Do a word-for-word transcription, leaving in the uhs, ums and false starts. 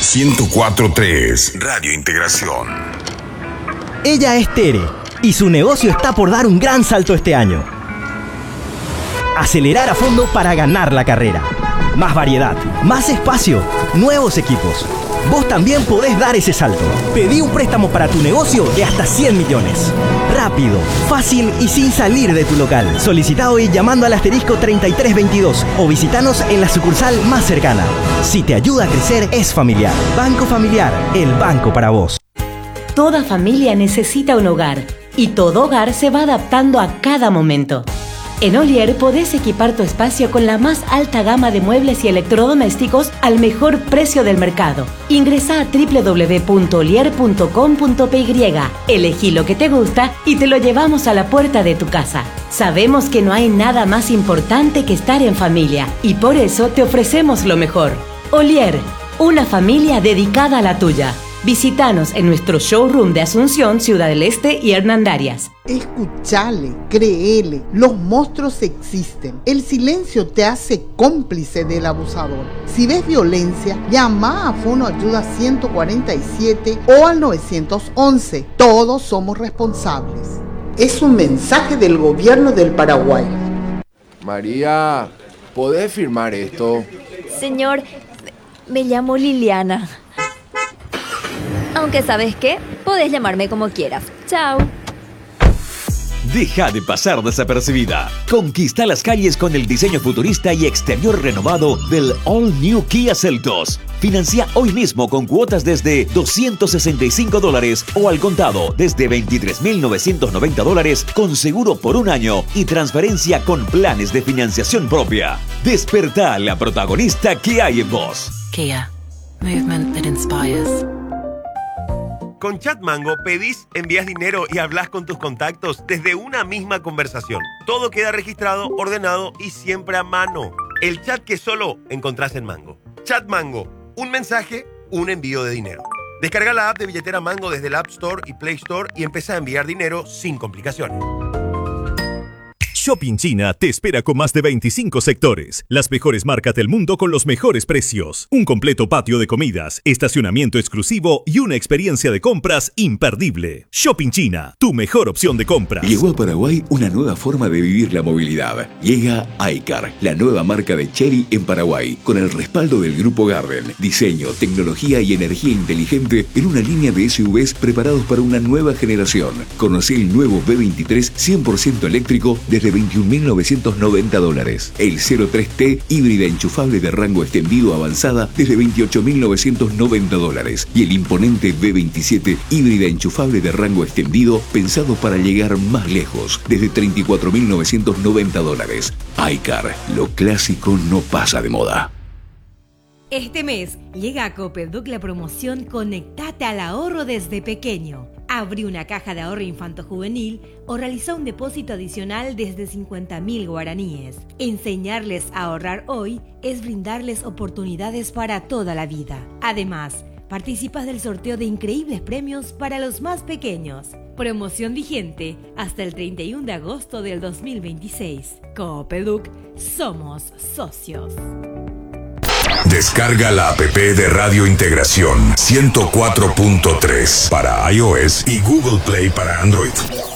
ciento cuatro punto tres, Radio Integración. Ella es Tere y su negocio está por dar un gran salto este año. Acelerar a fondo para ganar la carrera. Más variedad, más espacio, nuevos equipos. Vos también podés dar ese salto. Pedí un préstamo para tu negocio de hasta cien millones. Rápido, fácil y sin salir de tu local. Solicita hoy llamando al asterisco treinta y tres veintidós o visitanos en la sucursal más cercana. Si te ayuda a crecer, es familiar. Banco Familiar, el banco para vos. Toda familia necesita un hogar y todo hogar se va adaptando a cada momento. En Olier podés equipar tu espacio con la más alta gama de muebles y electrodomésticos al mejor precio del mercado. Ingresá a doble u doble u doble u punto olier punto com punto pe y, elegí lo que te gusta y te lo llevamos a la puerta de tu casa. Sabemos que no hay nada más importante que estar en familia y por eso te ofrecemos lo mejor. Olier, una familia dedicada a la tuya. Visítanos en nuestro showroom de Asunción, Ciudad del Este y Hernandarias. Escuchale, créele, los monstruos existen. El silencio te hace cómplice del abusador. Si ves violencia, llama a Fono Ayuda ciento cuarenta y siete o al nueve once. Todos somos responsables. Es un mensaje del gobierno del Paraguay. María, ¿podés firmar esto? Señor, me llamo Liliana. Aunque ¿sabes qué? Podés llamarme como quieras. Chao. Deja de pasar desapercibida. Conquista las calles con el diseño futurista y exterior renovado del All New Kia Seltos. Financia hoy mismo con cuotas desde doscientos sesenta y cinco dólares o al contado desde veintitrés mil novecientos noventa dólares con seguro por un año y transferencia con planes de financiación propia. Despertá la protagonista que hay en vos. Kia. Movement that inspires. Con Chatmango pedís, envías dinero y hablas con tus contactos desde una misma conversación. Todo queda registrado, ordenado y siempre a mano. El chat que solo encontrás en Mango. Chatmango, un mensaje, un envío de dinero. Descarga la app de billetera Mango desde el App Store y Play Store y empieza a enviar dinero sin complicaciones. Shopping China te espera con más de veinticinco sectores, las mejores marcas del mundo con los mejores precios, un completo patio de comidas, estacionamiento exclusivo y una experiencia de compras imperdible. Shopping China, tu mejor opción de compras. Llegó a Paraguay una nueva forma de vivir la movilidad. Llega iCar, la nueva marca de Chery en Paraguay, con el respaldo del Grupo Garden. Diseño, tecnología y energía inteligente en una línea de S U Vs preparados para una nueva generación. Conocí el nuevo B veintitrés cien por ciento eléctrico desde veintiún mil novecientos noventa dólares. El cero tres T híbrida enchufable de rango extendido avanzada desde veintiocho mil novecientos noventa dólares. Y el imponente B veintisiete híbrida enchufable de rango extendido pensado para llegar más lejos desde treinta y cuatro mil novecientos noventa dólares. iCar, lo clásico no pasa de moda. Este mes llega a Copeduc la promoción Conectate al ahorro desde pequeño. Abrí una caja de ahorro infanto-juvenil o realiza un depósito adicional desde cincuenta mil guaraníes. Enseñarles a ahorrar hoy es brindarles oportunidades para toda la vida. Además, participas del sorteo de increíbles premios para los más pequeños. Promoción vigente hasta el treinta y uno de agosto del dos mil veintiséis. Copeduc, somos socios. Descarga la app de Radio Integración ciento cuatro punto tres para iOS y Google Play para Android.